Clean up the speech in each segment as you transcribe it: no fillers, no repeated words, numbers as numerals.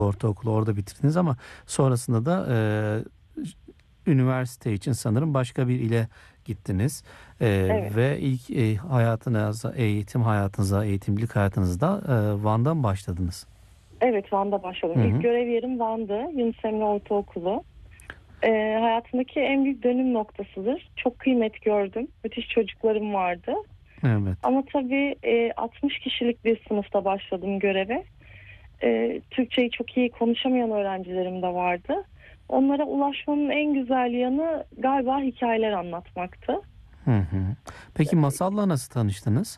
ortaokulu orada bitirdiniz ama sonrasında da üniversite için sanırım başka bir ile gittiniz. Evet. Ve ilk eğitimcilik hayatınızda Van'dan başladınız. Evet, Van'da Hı başladım. İlk hı. görev yerim Van'dı. Yunus Emre Ortaokulu. Hayatımdaki en büyük dönüm noktasıdır. Çok kıymet gördüm. Müthiş çocuklarım vardı. Evet. Ama tabii 60 kişilik bir sınıfta başladım göreve. Türkçeyi çok iyi konuşamayan öğrencilerim de vardı. Onlara ulaşmanın en güzel yanı galiba hikayeler anlatmaktı. Hı hı. Peki masalla nasıl tanıştınız?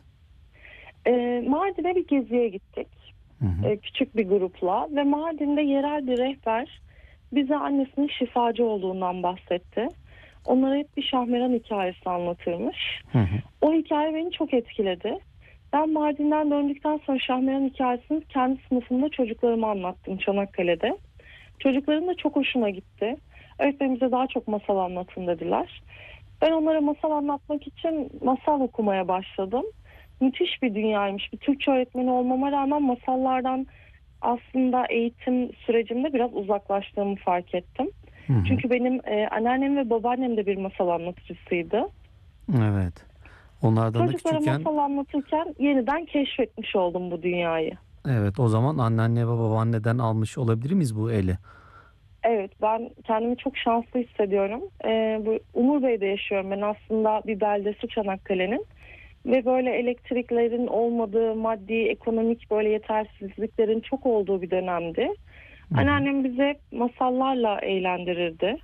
Mardin'e bir geziye gittik. Hı hı. Küçük bir grupla ve Mardin'de yerel bir rehber bize annesinin şifacı olduğundan bahsetti. Onlara hep bir Şahmeran hikayesi anlatırmış. Hı hı. O hikaye beni çok etkiledi. Ben Mardin'den döndükten sonra Şahmeran hikayesini kendi sınıfımda çocuklarıma anlattım Çanakkale'de. Çocukların da çok hoşuma gitti. Öğretmenimize daha çok masal anlatın dediler. Ben onlara masal anlatmak için masal okumaya başladım. Müthiş bir dünyaymış. Bir Türkçe öğretmeni olmama rağmen masallardan aslında eğitim sürecimde biraz uzaklaştığımı fark ettim. Hı hı. Çünkü benim anneannem ve babaannem de bir masal anlatıcısıydı. Evet. Onlardan da Çocuklara küçükken, masal anlatırken yeniden keşfetmiş oldum bu dünyayı. evet, o zaman anneanne ve babaanneden almış olabilir miyiz bu eli? Evet, ben kendimi çok şanslı hissediyorum. Bu Umur yaşıyorum ben, aslında bir beldesi Çanakkale'nin. Ve böyle elektriklerin olmadığı, maddi, ekonomik böyle yetersizliklerin çok olduğu bir dönemdi. Hı hı. Anneannem bize masallarla eğlendirirdi.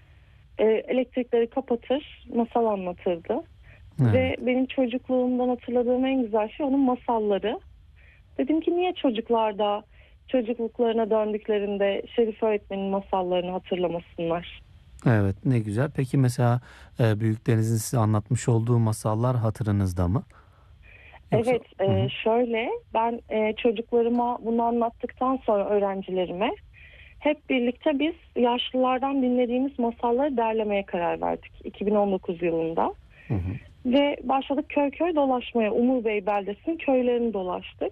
Elektrikleri kapatır, masal anlatırdı. Evet. Ve benim çocukluğumdan hatırladığım en güzel şey onun masalları. Dedim ki niye çocuklar da çocukluklarına döndüklerinde Şerif öğretmenin masallarını hatırlamasınlar? Evet, ne güzel. Peki mesela büyüklerinizin size anlatmış olduğu masallar hatırınızda mı? Yoksa Evet, hı hı. şöyle ben çocuklarıma bunu anlattıktan sonra öğrencilerime hep birlikte biz yaşlılardan dinlediğimiz masalları derlemeye karar verdik 2019 yılında. Hı hı. Ve başladık köy köy dolaşmaya. Umur Bey beldesinin köylerini dolaştık.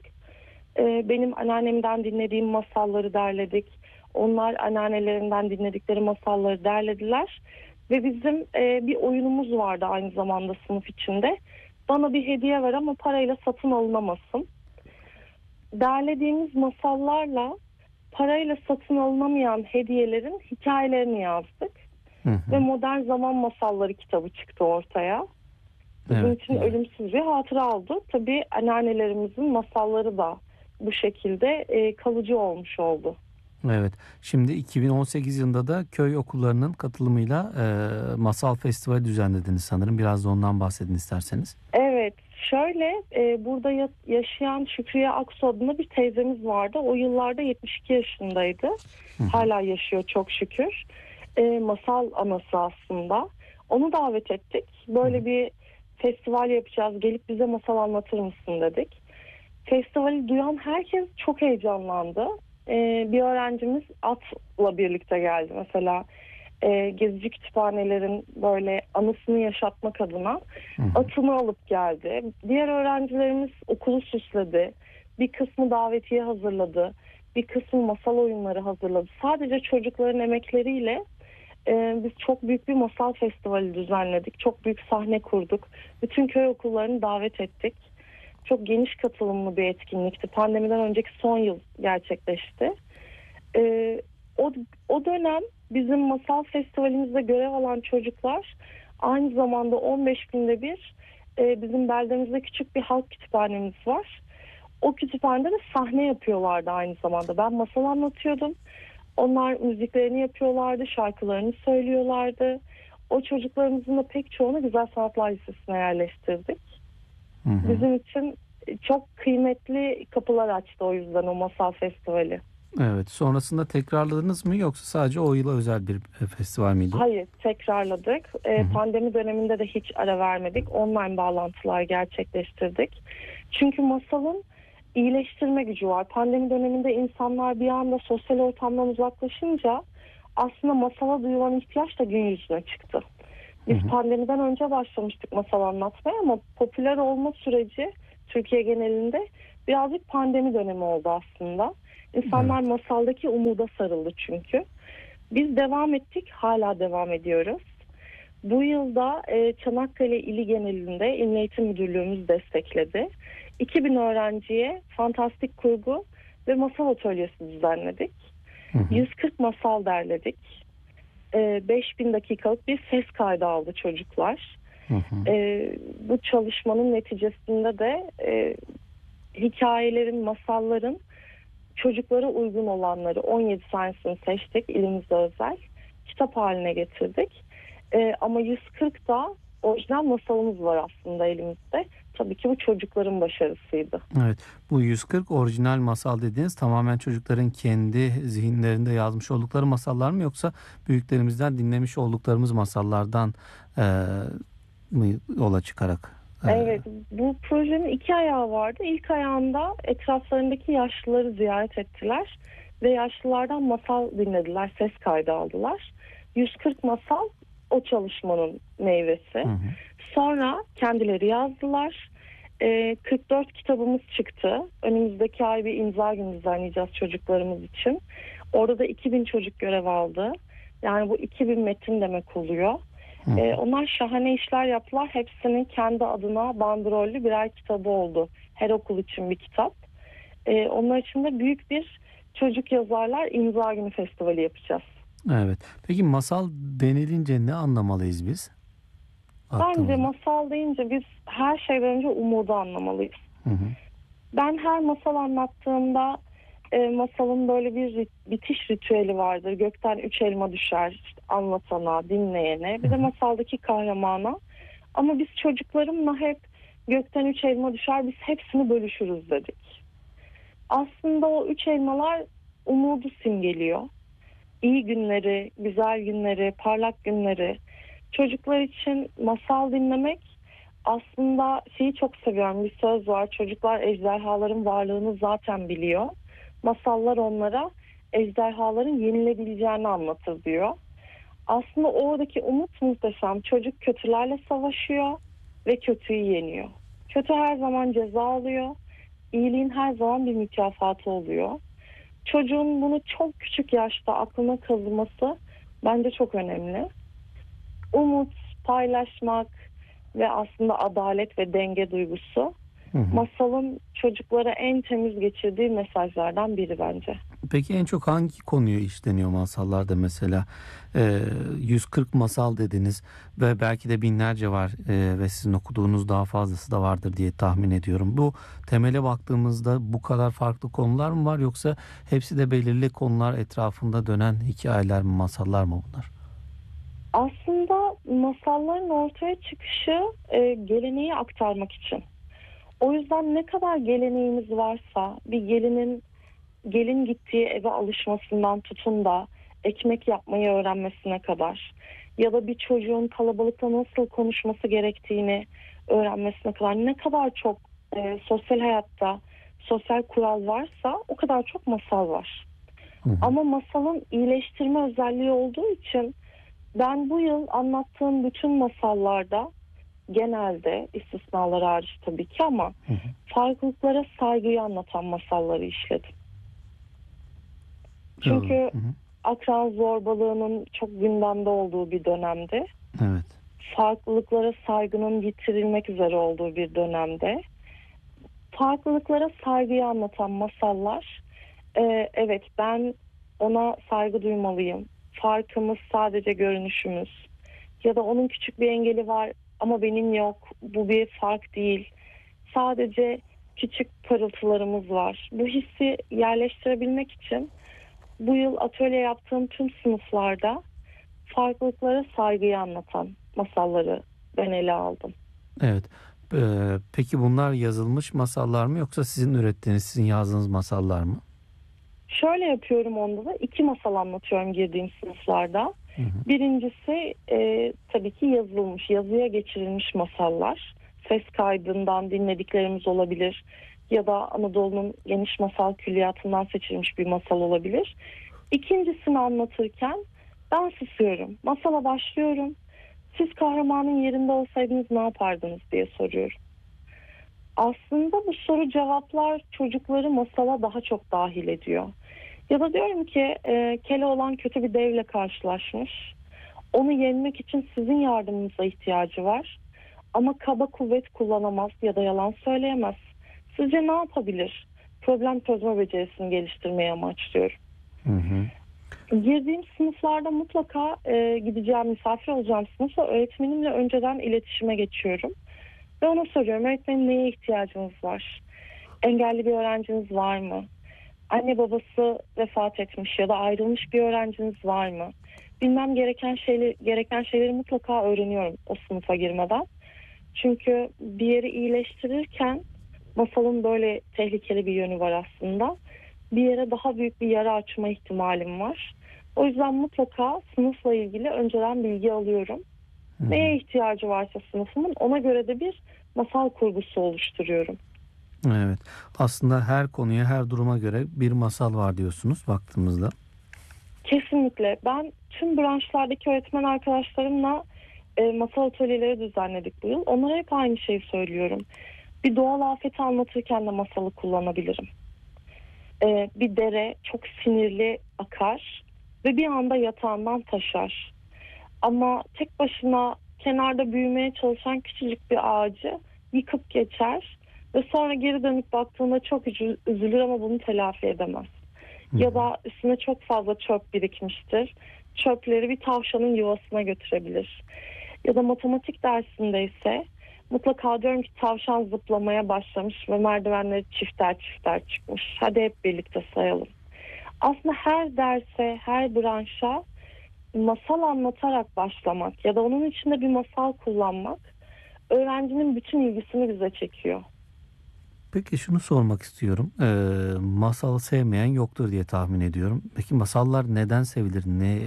Benim anneannemden dinlediğim masalları derledik. Onlar anneannelerinden dinledikleri masalları derlediler. Ve bizim bir oyunumuz vardı aynı zamanda sınıf içinde. Bana bir hediye ver ama parayla satın alınamasın. Derlediğimiz masallarla parayla satın alınamayan hediyelerin hikayelerini yazdık. Hı Ve hı. Modern Zaman Masalları kitabı çıktı ortaya. Bizim Evet, için güzel. ölümsüz bir hatıra oldu. Tabii anneannelerimizin masalları da bu şekilde kalıcı olmuş oldu. Evet. Şimdi 2018 yılında da köy okullarının katılımıyla masal festivali düzenlediniz sanırım. Biraz da ondan bahsedin isterseniz. Evet, şöyle burada yaşayan Şükriye Aksu adında bir teyzemiz vardı. O yıllarda 72 yaşındaydı. Hı hı. Hala yaşıyor çok şükür. Masal anası aslında. Onu davet ettik. Hı hı. Böyle bir festival yapacağız. Gelip bize masal anlatır mısın dedik. Festivali duyan herkes çok heyecanlandı. Bir öğrencimiz atla birlikte geldi. Mesela gezici kütüphanelerin böyle anısını yaşatmak adına Hı hı. atını alıp geldi. Diğer öğrencilerimiz okulu süsledi. Bir kısmı davetiye hazırladı. Bir kısmı masal oyunları hazırladı. Sadece çocukların emekleriyle biz çok büyük bir masal festivali düzenledik. Çok büyük sahne kurduk. Bütün köy okullarını davet ettik. Çok geniş katılımlı bir etkinlikti. Pandemiden önceki son yıl gerçekleşti. Ee, o, o dönem bizim masal festivalimizde görev alan çocuklar aynı zamanda 15 günde bir bizim beldemizde küçük bir halk kütüphanemiz var. O kütüphanede de sahne yapıyorlardı aynı zamanda. Ben masal anlatıyordum. Onlar müziklerini yapıyorlardı, şarkılarını söylüyorlardı. O çocuklarımızın da pek çoğunu Güzel Sanatlar Lisesi'ne yerleştirdik. Hı hı. Bizim için çok kıymetli kapılar açtı o yüzden o masal festivali. Evet. Sonrasında tekrarladınız mı yoksa sadece o yıla özel bir festival miydi o? Hayır, tekrarladık. Hı hı. Pandemi döneminde de hiç ara vermedik. Online bağlantılar gerçekleştirdik. Çünkü masalın iyileştirme gücü var. Pandemi döneminde insanlar bir anda sosyal ortamdan uzaklaşınca aslında masala duyulan ihtiyaç da gün yüzüne çıktı. Hı Biz hı. pandemiden önce başlamıştık masal anlatmaya ama popüler olma süreci Türkiye genelinde birazcık pandemi dönemi oldu aslında. İnsanlar Evet. masaldaki umuda sarıldı çünkü. Biz devam ettik, hala devam ediyoruz. Bu yılda Çanakkale ili genelinde İl Milli Eğitim Müdürlüğümüz destekledi. 2000 öğrenciye fantastik kurgu ve masal atölyesi düzenledik. Hı hı. 140 masal derledik. 5000 dakikalık bir ses kaydı aldı çocuklar. Hı hı. Bu çalışmanın neticesinde de hikayelerin, masalların çocuklara uygun olanları 17 tanesini seçtik, ilimizde özel. Kitap haline getirdik. Ama 140 da orijinal masalımız var aslında elimizde. Tabii ki bu çocukların başarısıydı. Evet, bu 140 orijinal masal dediğiniz tamamen çocukların kendi zihinlerinde yazmış oldukları masallar mı, yoksa büyüklerimizden dinlemiş olduklarımız masallardan e, mı yola çıkarak? Evet, bu projenin iki ayağı vardı. İlk ayağında etraflarındaki yaşlıları ziyaret ettiler ve yaşlılardan masal dinlediler, ses kaydı aldılar. 140 masal o çalışmanın meyvesi. Hı hı. Sonra kendileri yazdılar. 44 kitabımız çıktı. Önümüzdeki ay bir imza günü düzenleyeceğiz çocuklarımız için. Orada da 2000 çocuk görev aldı. Yani bu 2000 metin demek oluyor. Hı hı. Onlar şahane işler yaptılar. Hepsinin kendi adına bandrollü birer kitabı oldu. Her okul için bir kitap. Onlar için de büyük bir çocuk yazarlar imza günü festivali yapacağız. Evet. Peki masal denilince ne anlamalıyız biz Bence baktığımızda? masal deyince biz her şeyden önce umudu anlamalıyız. Hı hı. Ben her masal anlattığımda masalın böyle bir bitiş ritüeli vardır. Gökten 3 elma düşer işte anlatana, dinleyene, bir de masaldaki kahramana. Ama biz çocuklarımla hep gökten 3 elma düşer, biz hepsini bölüşürüz dedik. Aslında o 3 elmalar umudu simgeliyor. İyi günleri, güzel günleri, parlak günleri. Çocuklar için masal dinlemek, aslında şeyi çok seviyorum. Bir söz var. Çocuklar ejderhaların varlığını zaten biliyor. Masallar onlara ejderhaların yenilebileceğini anlatır diyor. Aslında oradaki umut muhteşem. Çocuk kötülerle savaşıyor ve kötüyü yeniyor. Kötü her zaman ceza alıyor. İyiliğin her zaman bir mükafatı oluyor. Çocuğun bunu çok küçük yaşta aklına kazıması bence çok önemli. Umut, paylaşmak ve aslında adalet ve denge duygusu Hı hı. masalın çocuklara en temiz geçirdiği mesajlardan biri bence. Peki en çok hangi konuyu işleniyor masallarda mesela? 140 masal dediniz ve belki de binlerce var, ve sizin okuduğunuz daha fazlası da vardır diye tahmin ediyorum. Bu temele baktığımızda bu kadar farklı konular mı var, yoksa hepsi de belirli konular etrafında dönen hikayeler mi, masallar mı bunlar? Aslında masalların ortaya çıkışı geleneği aktarmak için. O yüzden ne kadar geleneğimiz varsa bir gelin gittiği eve alışmasından tutun da ekmek yapmayı öğrenmesine kadar ya da bir çocuğun kalabalıkta nasıl konuşması gerektiğini öğrenmesine kadar ne kadar çok sosyal hayatta sosyal kural varsa o kadar çok masal var. Hı hı. Ama masalın iyileştirme özelliği olduğu için ben bu yıl anlattığım bütün masallarda, genelde istisnalar hariç tabii ki ama Hı hı. farklılıklara saygıyı anlatan masalları işledim. Hı Çünkü hı. akran zorbalığının çok gündemde olduğu bir dönemde, Evet. farklılıklara saygının yitirilmek üzere olduğu bir dönemde, farklılıklara saygıyı anlatan masallar, evet ben ona saygı duymalıyım. Farkımız sadece görünüşümüz ya da onun küçük bir engeli var ama benim yok. Bu bir fark değil. Sadece küçük parıltılarımız var. Bu hissi yerleştirebilmek için bu yıl atölye yaptığım tüm sınıflarda farklılıklara saygıyı anlatan masalları ben ele aldım. Evet. Peki bunlar yazılmış masallar mı, yoksa sizin ürettiğiniz, sizin yazdığınız masallar mı? Şöyle yapıyorum, onda da iki masal anlatıyorum girdiğim sınıflarda. Hı hı. Birincisi tabii ki yazılmış, yazıya geçirilmiş masallar. Ses kaydından dinlediklerimiz olabilir ya da Anadolu'nun geniş masal külliyatından seçilmiş bir masal olabilir. İkincisini anlatırken ben susuyorum. Masala başlıyorum. Siz kahramanın yerinde olsaydınız ne yapardınız diye soruyorum. Aslında bu soru cevaplar çocukları masala daha çok dahil ediyor. Ya da diyorum ki Keloğlan kötü bir devle karşılaşmış. Onu yenmek için sizin yardımınıza ihtiyacı var. Ama kaba kuvvet kullanamaz ya da yalan söyleyemez. Sizce ne yapabilir? Problem çözme becerisini geliştirmeyi amaçlıyorum. Hı hı. Girdiğim sınıflarda mutlaka gideceğim, misafir olacağım sınıfla öğretmenimle önceden iletişime geçiyorum. Ve ona soruyorum, öğretmenim neye ihtiyacınız var? Engelli bir öğrenciniz var mı? Anne babası vefat etmiş ya da ayrılmış bir öğrenciniz var mı? Bilmem gereken şeyleri mutlaka öğreniyorum o sınıfa girmeden. Çünkü bir yeri iyileştirirken masalın böyle tehlikeli bir yönü var aslında. Bir yere daha büyük bir yara açma ihtimalim var. O yüzden mutlaka sınıfla ilgili önceden bilgi alıyorum. Hı hı. Neye ihtiyacı varsa sınıfımın ona göre de bir masal kurgusu oluşturuyorum. Evet. Aslında her konuya, her duruma göre bir masal var diyorsunuz baktığımızda. Kesinlikle. Ben tüm branşlardaki öğretmen arkadaşlarımla masal atölyeleri düzenledik bu yıl. Onlara hep aynı şeyi söylüyorum. Bir doğal afeti anlatırken de masalı kullanabilirim. Bir dere çok sinirli akar ve bir anda yatağından taşar. Ama tek başına kenarda büyümeye çalışan küçücük bir ağacı yıkıp geçer ve sonra geri dönüp baktığında çok üzülür ama bunu telafi edemez. Hı Ya hı. da üstüne çok fazla çöp birikmiştir. Çöpleri bir tavşanın yuvasına götürebilir. Ya da matematik dersinde ise mutlaka diyorum ki tavşan zıplamaya başlamış ve merdivenleri çifter çifter çıkmış. Hadi hep birlikte sayalım. Aslında her derse, her branşa masal anlatarak başlamak ya da onun içinde bir masal kullanmak öğrencinin bütün ilgisini bize çekiyor. Peki şunu sormak istiyorum. Masalı sevmeyen yoktur diye tahmin ediyorum. Peki masallar neden sevilir?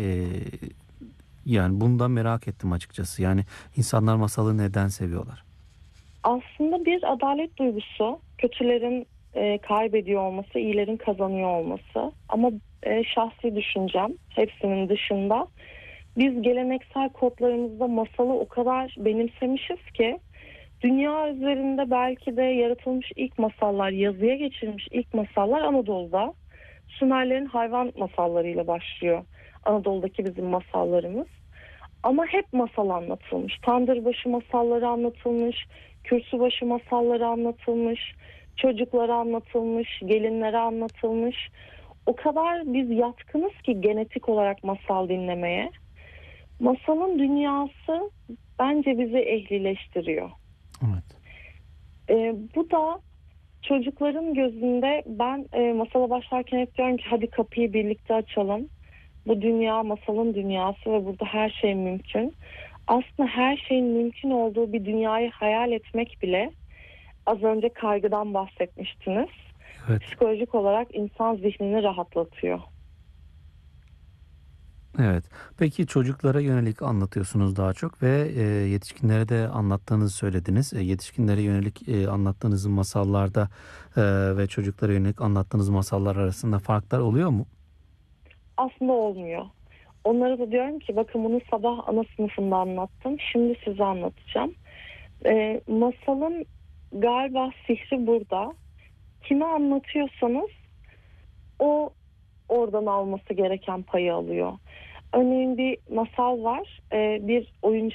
Yani bundan merak ettim açıkçası. Yani insanlar masalı neden seviyorlar? Aslında bir adalet duygusu, kötülerin kaybediyor olması, iyilerin kazanıyor olması. Ama şahsi düşüncem hepsinin dışında biz geleneksel kodlarımızda masalı o kadar benimsemişiz ki dünya üzerinde belki de yaratılmış ilk masallar, yazıya geçirilmiş ilk masallar Anadolu'da. Sümerlerin hayvan masallarıyla başlıyor Anadolu'daki bizim masallarımız. Ama hep masal anlatılmış. Tandırbaşı masalları anlatılmış, kürsübaşı masalları anlatılmış, çocuklara anlatılmış, gelinlere anlatılmış. O kadar biz yatkınız ki genetik olarak masal dinlemeye. Masalın dünyası bence bizi ehlileştiriyor. Evet. Bu da çocukların gözünde ben masala başlarken hep diyorum ki hadi kapıyı birlikte açalım. Bu dünya masalın dünyası ve burada her şey mümkün. Aslında her şeyin mümkün olduğu bir dünyayı hayal etmek bile az önce kaygıdan bahsetmiştiniz. Evet. Psikolojik olarak insan zihnini rahatlatıyor. Evet. Peki çocuklara yönelik anlatıyorsunuz daha çok ve yetişkinlere de anlattığınızı söylediniz. Yetişkinlere yönelik anlattığınız masallarda ve çocuklara yönelik anlattığınız masallar arasında farklar oluyor mu? Aslında olmuyor. Onlara da diyorum ki bakın bunu sabah ana sınıfında anlattım. Şimdi size anlatacağım. Masalın galiba sihri burada. Kime anlatıyorsanız o oradan alması gereken payı alıyor. Örneğin bir masal var. Bir oyuncak